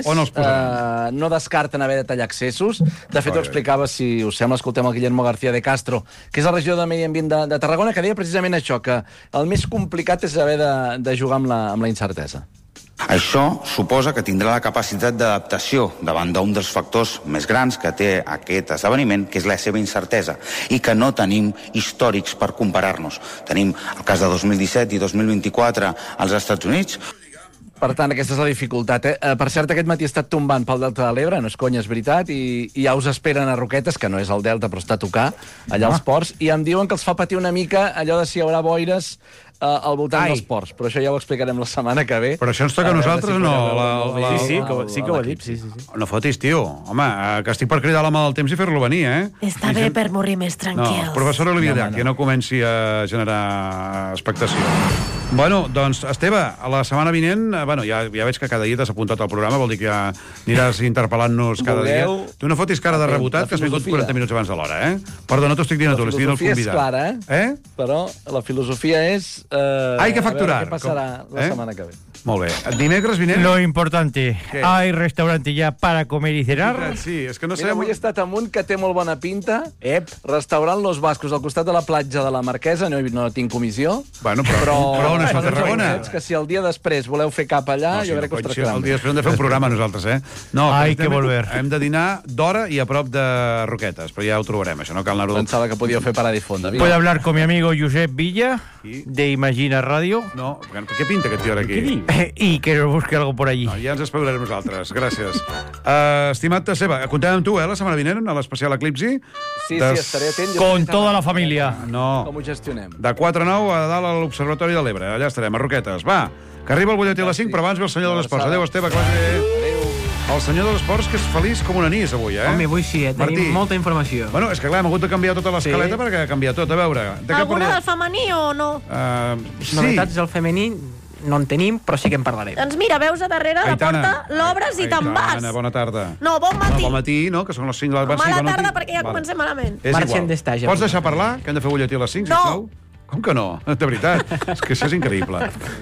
no descarten haver de tallar accessos. De fet, ho explicava, si us sembla, escoltem el Guillermo García de Castro, que és el regidor de Medi Ambient de Tarragona, que deia precisament això, que el més complicat és haver de jugar amb la incertesa. Això suposa que tindrà la capacitat d'adaptació davant d'un dels factors més grans que té aquest esdeveniment, que és la seva incertesa, i que no tenim històrics per comparar-nos. Tenim el cas de 2017 i 2024 als Estats Units. Per tant, aquesta és la dificultat. Per cert, aquest matí ha estat tombant pel Delta de l'Ebre, no és conya, és veritat, i ja us esperen a Roquetes, que no és el Delta, però està a tocar, allà als ports, i em diuen que els fa patir una mica allò de si hi haurà boires al voltant dels ports, però això ja ho explicarem la setmana que ve. Però això ens toca a nosaltres o no? Sí que ho ha dit. No fotis, tio. Home, que estic per cridar l'home del temps i fer-lo venir, eh? Està bé per morir més tranquils. No, professor Olivier, que no comenci a generar expectació. Bueno, doncs, Esteve, a la setmana vinent, bueno, ja veig que cada dia t'has apuntat al programa, vol dir que ja aniràs interpel·lant-nos cada dia. Tu no fotis cara de rebotat, que has vingut 40 minuts abans de l'hora, eh? Perdó, no t'ho estic dient a tu, l'estic dient al convidat. La filosofia és clara, però la filosofia és... Hay que facturar. A veure què passarà la setmana que ve. Molt bé. Dimecres vinent... Lo importante, ¿qué? ¿hay restaurante ya para comer y cenar? Sí, és que no Mira, sabem... avui he estat en un que té molt bona pinta. Restaurant Los Vascos, al costat de la platja de la Marquesa. No tinc comissió. Bueno, però on és a Tarragona? Que si el dia després voleu fer cap allà, jo crec que us tractaran. El dia després hem de fer un programa nosaltres, eh? No, Hay que volver. Hem de dinar d'hora i a prop de Roquetes, però ja ho trobarem, això no cal anar-ho... Pensava que podíeu fer para difonda. ¿Puedo hablar con mi amigo Josep Villa, de Imagina Radio? No, què pinta aquest tio ara aquí? Y que nos busque algo por allí. No, ja ens espavilarem nosaltres, gràcies. Estimat Seba, comptem amb tu, la setmana vinent, a l'especial Eclipsi? Sí, estaré atent. Con toda la familia. No. Com ho gestionem? De 4 a 9 a dalt a l'Observatori de l'Ebre. Allà estarem, a Roquetes. Va, que arriba el butlletí a les 5, però abans ve el senyor de l'Esports. Adéu, Esteve, que vagi bé. El senyor de l'Esports, que és feliç com un anís avui, eh? Home, avui sí, tenim molta informació. Bueno, és que clar, hem hagut de canviar tota l'escaleta perquè ha canviat tot. A veure... Alguna del femení o no? Sí. Novetats del femení no en tenim, però sí que en parlarem. Doncs mira, veus a darrere la porta, l'obres i te'n vas. Aitana, bona tarda. No, bon matí. Bon matí, no? Que són les 5 de la Mala tarda perquè ja comencem malament. És igual. Pots deixar parlar, que hem de fer butlletí a les 5, sisplau? Com que no? De veritat. És que això és increïble.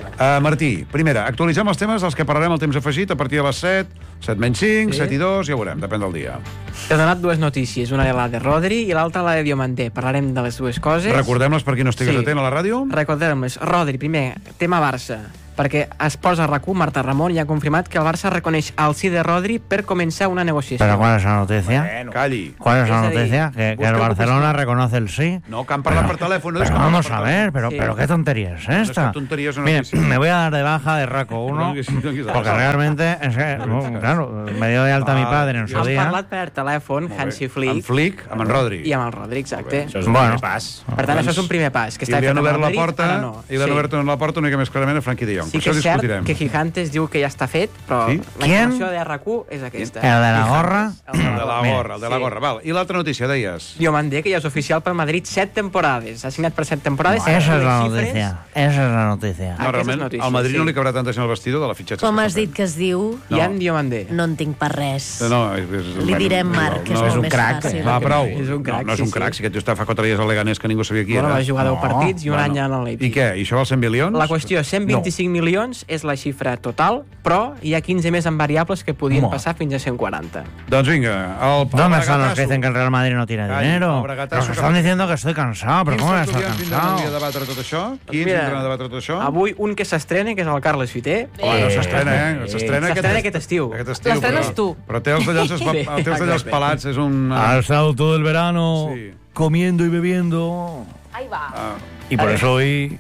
Martí, primera, actualitzem els temes dels que parlarem al temps afegit a partir de les 7, 7 menys 5, 7 i 2, ja ho veurem, depèn del dia. T'he donat dues notícies, una la de Rodri i l'altra la de Diamanté. Parlarem de les dues coses. Recordem-les per qui no estigués atent a la ràdio. Recordem-les. Rodri, primer, tema Barça. Perquè Esports a RAC1, Marta Ramon, ja ha confirmat que el Barça reconeix el sí de Rodri per començar una negociació. ¿Pero cuál es la noticia? Bueno, calli. ¿Cuál es la noticia? ¿Que el Barcelona reconoce el sí? No, que han parlat per telèfon. Pero vamos a ver, pero qué tontería es esta. Mire, me voy a dar de baja de RAC1 porque realmente, es que, claro, me dio de alta mi padre en su día. Han parlat per telèfon, Hansi Flick. Amb Flick, amb en Rodri. I amb el Rodri, exacte. Això és un primer pas. Per tant, això és un primer pas. I li han obert la porta, i li han obert la porta una mica més clarament a Frenkie de Jong. Sí que és cert que Gigantes diu que ja està fet, però la informació de RAC1 és aquesta. El de la gorra? El de la gorra, val. I l'altra notícia, deies? Diomandé, que ja és oficial per Madrid 7 temporades. Ha signat per 7 temporades. Esa es la noticia. Esa es la noticia. No, realment, al Madrid no li cabrà tanta gent al vestidor de la fitxatge. Com has dit que es diu? Jan Diomandé. No en tinc per res. No, li direm Marc, que és molt més fàcil. Va, prou. És un crac, no és un crac, si aquest està fa 4 dies al Leganés que ningú sabia qui era. Va jugar 10 partits i un any en el Leipzig. I què? I això val 100 milions? La qüestió, 125 milions és la xifra total, però hi ha 15 més en variables que podien passar fins a 140. Doncs vinga, el ¿Dónde están los que dicen que el Real Madrid no tiene dinero? Los que están diciendo que estoy cansado, pero ¿cómo voy a estar cansado? Qui debatre tot això? Qui ens vindran a debatre tot això? Avui un que s'estrena, que és el Carles Fiter. Bueno, s'estrena, S'estrena aquest estiu. L'estrenes tu. Però té els d'allòs pelats, és un... Ha estado todo el verano comiendo y bebiendo. Ahí va. Y por eso hoy...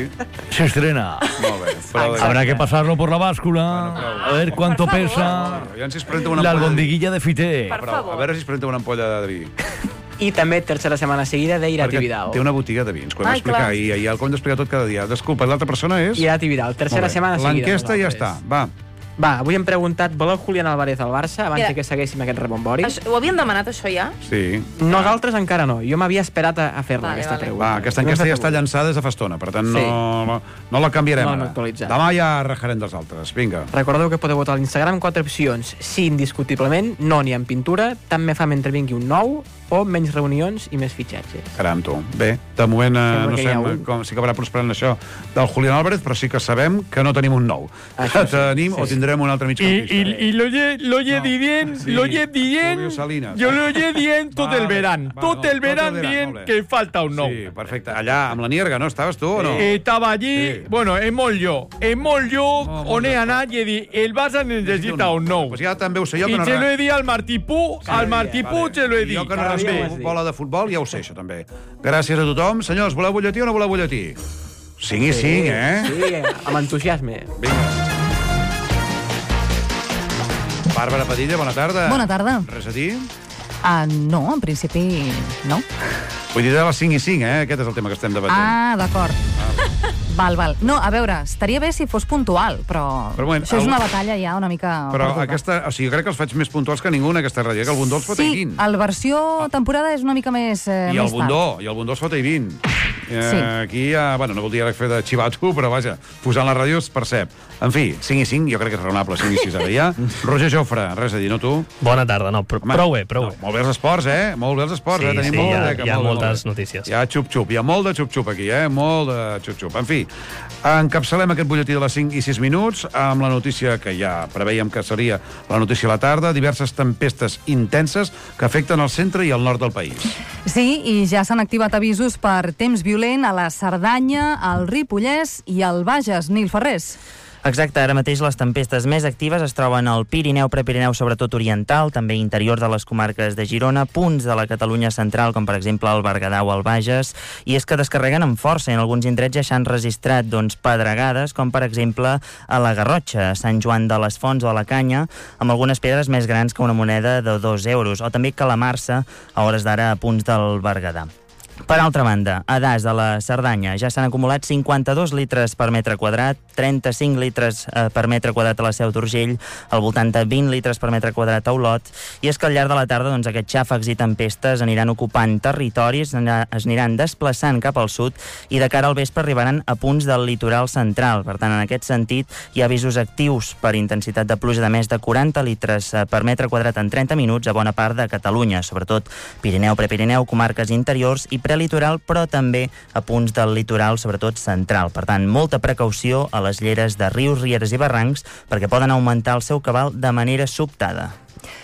se estrena. Habrá que pasarlo por la báscula, a ver cuánto pesa la albondiguilla de Fité. A veure si es presenta una ampolla d'Adri. I també tercera setmana seguida d'Irati Vidal. Té una botiga de vins, que ho hem d'explicar ahir, el que hem d'explicar tot cada dia. Disculpa, l'altra persona és... Irati Vidal, tercera setmana seguida. L'enquesta ja està, va. Va, avui hem preguntat, voleu Julián Álvarez al Barça abans que seguéssim aquest rebombori? Ho havíem demanat, això ja? Sí. Nosaltres encara no. Jo m'havia esperat a fer-la, aquesta pregunta. Va, aquesta enquesta ja està llançada des de fa estona, per tant no la canviarem ara. Demà ja rajarem dels altres. Vinga. Recordeu que podeu votar a l'Instagram 4 opcions. Sí, indiscutiblement, no n'hi ha en pintura, tant me fa mentre vingui un nou, o menys reunions i més fitxatge. Caram, tu. Bé, de moment no sé com si acabarà prosperant això del Julián Álvarez, però sí que sabem que no tenim un nou. Tenim o tindrem un altre migcampista. Y lo oye bien, lo oye bien. Yo lo oye bien todo el verano. Todo el verano bien, que falta un nou. Sí, perfecte. Allà, amb la Nierga, no? Estaves tu o no? Estaba allí, bueno, en Mollo, on he anat i he dit, el Barça necesita un nou. Pues ja també ho sé jo, que no... I se lo he dit al Martí Puig, se lo he dit. Jo que no bola de futbol, ja ho sé, això també. Gràcies a tothom. Senyors, voleu butlletí o no voleu butlletí? 5 i 5, eh? Sí, amb entusiasme. Vinga. Bàrbara Padilla, bona tarda. Bona tarda. Res a dir? No, en principi no. Vull dir de les 5 i 5, eh? Aquest és el tema que estem debatent. Ah, d'acord. Val. No, a veure, estaria bé si fos puntual, però això és una batalla ja una mica... Però aquesta... O sigui, jo crec que els faig més puntuals que ningú en aquesta ràdio, que el Bundó els fot a 20. Sí, el versió temporada és una mica més I el Bundó els fot a 20. Aquí, bueno, no voldria fer de xivato, però vaja, posant la ràdio es percep. En fi, 5 i 5, jo crec que és raonable, 5 i 6 ara ja. Roger Jofre, res a dir, no tu? Bona tarda, no, prou bé. Molt bé els esports, Molt bé els esports, Tenim hi ha moltes notícies. Hi ha xup-xup, hi ha molt de xup-xup aquí, Molt de xup-xup. En fi, encapçalem aquest butlletí de les 5 i 6 minuts amb la notícia que ja preveiem que seria la notícia a la tarda, diverses tempestes intenses que afecten el centre i el nord del país. Sí, i ja s'han activat avisos per temps violent a la Cerdanya, al Ripollès i al Bages. Nil Ferrés. Exacte, ara mateix les tempestes més actives es troben al Pirineu, Prepirineu, sobretot oriental, també interior de les comarques de Girona, punts de la Catalunya central, com per exemple el Berguedà o el Bages, i és que descarreguen amb força, i en alguns indrets ja s'han registrat pedregades, com per exemple a la Garrotxa, a Sant Joan de les Fonts o a la Canya, amb algunes pedres més grans que una moneda de 2 euros, o també Calamarsa, a hores d'ara a punts del Berguedà. Per altra banda, a Das de la Cerdanya ja s'han acumulat 52 litres per metre quadrat, 35 litres per metre quadrat a la Seu d'Urgell, al voltant de 20 litres per metre quadrat a Olot, i és que al llarg de la tarda aquests xàfecs i tempestes aniran ocupant territoris, es aniran desplaçant cap al sud i de cara al vespre arribaran a punts del litoral central. Per tant, en aquest sentit, hi ha avisos actius per intensitat de pluja de més de 40 litres per metre quadrat en 30 minuts a bona part de Catalunya, sobretot Pirineu, Prepirineu, comarques interiors i prelitoral, però també a punts del litoral, sobretot central. Per tant, molta precaució a les lleres de rius, rieres i barrancs perquè poden augmentar el seu cabal de manera sobtada.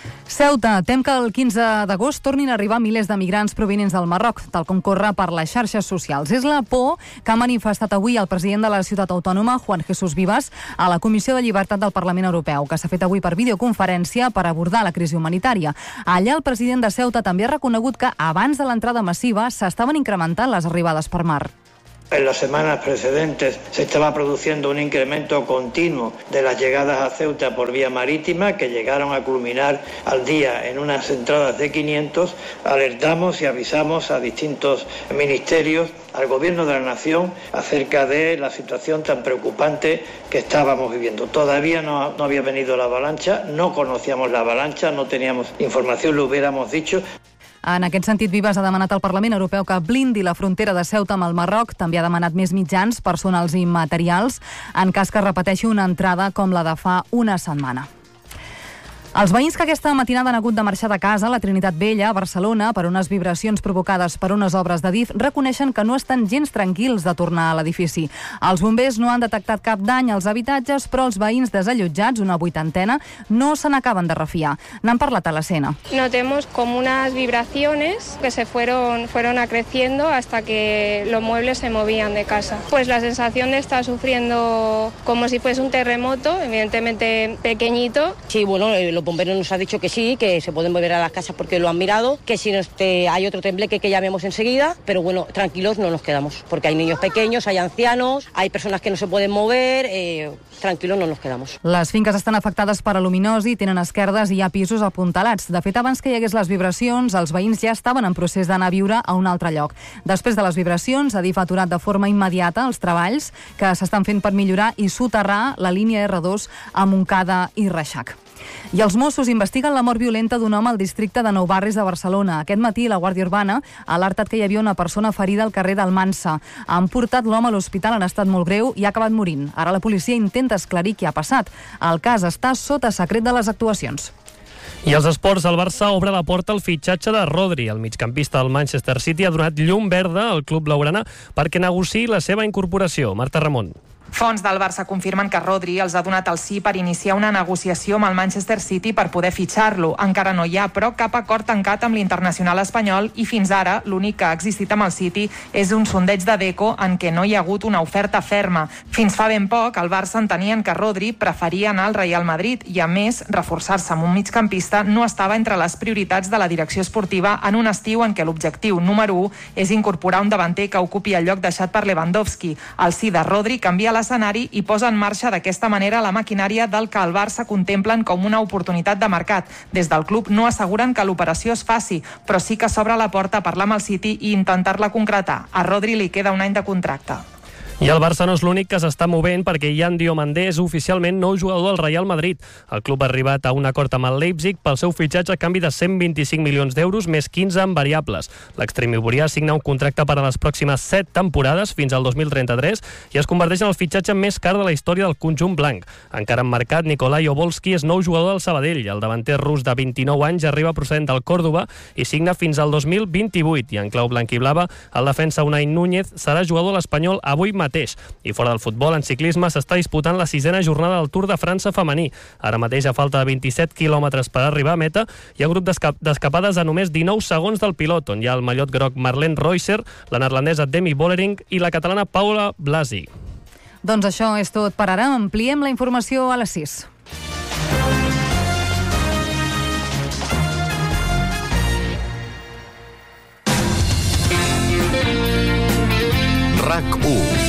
Ceuta tem que el 15 d'agost tornin a arribar milers de migrants provinents del Marroc, tal com corre per les xarxes socials. És la por que ha manifestat avui el president de la ciutat autònoma, Juan Jesús Vivas, a la Comissió de Llibertat del Parlament Europeu, que s'ha fet avui per videoconferència per abordar la crisi humanitària. Allà el president de Ceuta també ha reconegut que abans de l'entrada massiva s'estaven incrementant les arribades per mar. En las semanas precedentes se estaba produciendo un incremento continuo de las llegadas a Ceuta por vía marítima que llegaron a culminar al día en unas entradas de 500. Alertamos y avisamos a distintos ministerios, al Gobierno de la Nación, acerca de la situación tan preocupante que estábamos viviendo. Todavía no había venido la avalancha, no conocíamos la avalancha, no teníamos información, lo hubiéramos dicho. En aquest sentit, Vivas ha demanat al Parlament Europeu que blindi la frontera de Ceuta amb el Marroc. També ha demanat més mitjans, personals i materials, en cas que repeteixi una entrada com la de fa una setmana. Els veïns que aquesta matinada han hagut de marxar de casa a la Trinitat Vella, a Barcelona, per unes vibracions provocades per unes obres de DIF, reconeixen que no estan gens tranquils de tornar a l'edifici. Els bombers no han detectat cap dany als habitatges, però els veïns desallotjats, una vuitantena, no se n'acaben de refiar. N'han parlat a l'Escena. Notemos como unas vibraciones que se fueron acreciendo hasta que los muebles se movían de casa. Pues la sensación de estar sufriendo como si fuese un terremoto, evidentemente pequeñito. Sí, bueno, los bomberos nos han dicho que sí, que se pueden volver a las casas porque lo han mirado, que si hay otro tembleque que llamemos enseguida, pero bueno, tranquilos no nos quedamos, porque hay niños pequeños, hay ancianos, hay personas que no se pueden mover, tranquilos no nos quedamos. Les finques estan afectades per aluminosi, tenen esquerdes i hi ha pisos apuntalats. De fet, abans que hi hagués les vibracions, els veïns ja estaven en procés d'anar a viure a un altre lloc. Després de les vibracions, Adif ha aturat de forma immediata els treballs que s'estan fent per millorar i soterrar la línia R2 a Montcada i Reixac. I els Mossos investiguen la mort violenta d'un home al districte de Nou Barris de Barcelona. Aquest matí la Guàrdia Urbana ha alertat que hi havia una persona ferida al carrer d'Almansa. Han portat l'home a l'hospital en estat molt greu i ha acabat morint. Ara la policia intenta esclarir què ha passat. El cas està sota secret de les actuacions. I els esports, el Barça obre la porta al fitxatge de Rodri. El migcampista del Manchester City ha donat llum verda al club blaugrana perquè negociï la seva incorporació. Marta Ramon. Fonts del Barça confirmen que Rodri els ha donat el sí per iniciar una negociació amb el Manchester City per poder fitxar-lo. Encara no hi ha, però, cap acord tancat amb l'internacional espanyol i fins ara l'únic que ha existit amb el City és un sondeig de Deco en què no hi ha hagut una oferta ferma. Fins fa ben poc, el Barça entenien que Rodri preferia anar al Real Madrid i, a més, reforçar-se amb un migcampista no estava entre les prioritats de la direcció esportiva en un estiu en què l'objectiu número 1 és incorporar un davanter que ocupi el lloc deixat per Lewandowski. El sí de Rodri canvia l'escenari i posa en marxa d'aquesta manera la maquinària del que el Barça contemplen com una oportunitat de mercat. Des del club no asseguren que l'operació es faci, però sí que s'obre la porta a parlar amb el City i intentar-la concretar. A Rodri li queda un any de contracte. I el Barça no és l'únic que s'està movent perquè Yan Diomandé és oficialment nou jugador del Real Madrid. El club ha arribat a un acord amb el Leipzig pel seu fitxatge a canvi de 125 milions d'euros més 15 en variables. L'extrem ivorià signa un contracte per a les pròximes 7 temporades fins al 2033 i es converteix en el fitxatge més car de la història del conjunt blanc. Encara en mercat, Nikolai Obolski és nou jugador del Sabadell. El davanter rus de 29 anys arriba procedent del Còrdova i signa fins al 2028. I en clau blanquiblava, el defensa Unai Núñez serà jugador de l'Espanyol avui mateix. I fora del futbol, en ciclisme s'està disputant la 6a jornada del Tour de França femení. Ara mateix, a falta de 27 quilòmetres per arribar a meta, hi ha un grup d'escapades a només 19 segons del pilot, on hi ha el mallot groc Marlene Reusser, la neerlandesa Demi Vollering i la catalana Paula Blasi. Doncs això és tot per ara. Ampliem la informació a les 6. RAC1.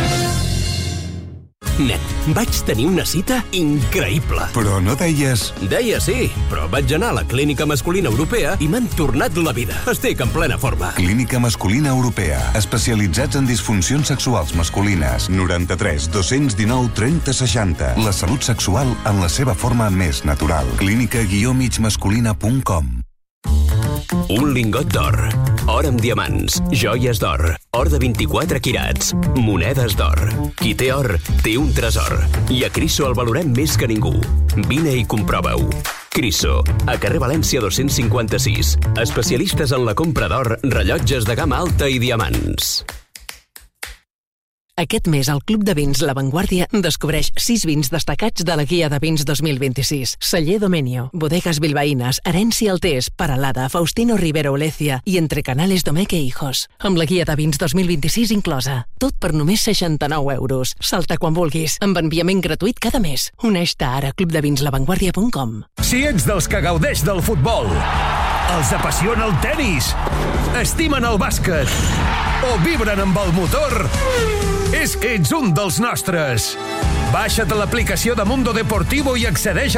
Net, vaig tenir una cita increïble. Però no deies... Deia sí, però vaig anar a la Clínica Masculina Europea i m'han tornat la vida. Estic en plena forma. Clínica Masculina Europea. Especialitzats en disfuncions sexuals masculines. 93 219 30 60. La salut sexual en la seva forma més natural. clínica-migmasculina.com. Un lingot d'or, or amb diamants, joies d'or, or de 24 quirats, monedes d'or. Qui té or, té un tresor. I a Criso el valorem més que ningú. Vine i comprova-ho. Criso, a carrer València 256. Especialistes en la compra d'or, rellotges de gamma alta i diamants. Aquest mes, el Club de Vins La Vanguardia descobreix 6 vins destacats de la Guia de Vins 2026. Celler Domenio, Bodegas Bilbaínas, Herència Altés, Paralada, Faustino Rivero Olecia i Entre Canales Domecq e Hijos. Amb la Guia de Vins 2026 inclosa. Tot per només 69 euros. Salta quan vulguis, amb enviament gratuït cada mes. Uneix-te ara a clubdevinslavanguardia.com. Si ets dels que gaudeix del futbol, els apassiona el tennis, estimen el bàsquet o vibren amb el motor, és que ets un dels nostres. Baixa't l'aplicació de Mundo Deportivo i accedeix